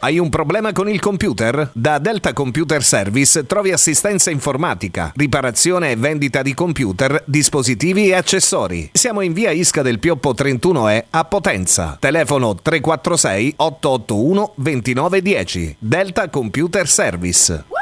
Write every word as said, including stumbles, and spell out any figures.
Hai un problema con il computer? Da Delta Computer Service trovi assistenza informatica, riparazione e vendita di computer, dispositivi e accessori. Siamo in via Isca del Pioppo trentuno E a Potenza. Telefono tre quattro sei otto otto uno due nove uno zero. Delta Computer Service.